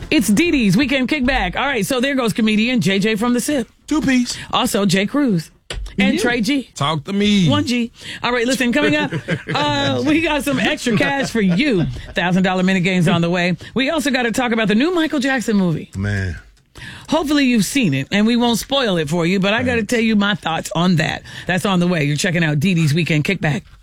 It's Dee Dee's Weekend Kickback. All right, so there goes comedian JJ from the SIP. 2-piece. Also, Jay Cruz. And Trey G. Talk to me. 1G. All right, listen, coming up, we got some extra cash for you. $1,000 minute games on the way. We also got to talk about the new Michael Jackson movie. Man. Hopefully you've seen it, and we won't spoil it for you, but I got to tell you my thoughts on that. That's on the way. You're checking out Dee Dee's Weekend Kickback.